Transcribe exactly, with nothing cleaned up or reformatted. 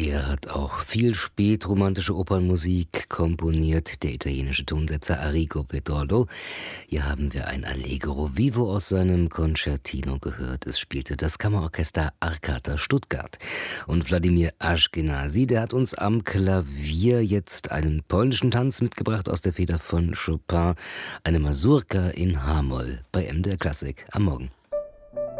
Er hat auch viel spätromantische Opernmusik komponiert, der italienische Tonsetzer Arrigo Petrollo. Hier haben wir ein Allegro vivo aus seinem Concertino gehört. Es spielte das Kammerorchester Arcata Stuttgart. Und Wladimir Ashkenazy, der hat uns am Klavier jetzt einen polnischen Tanz mitgebracht aus der Feder von Chopin, eine Mazurka in H-Moll bei M D R Klassik am Morgen.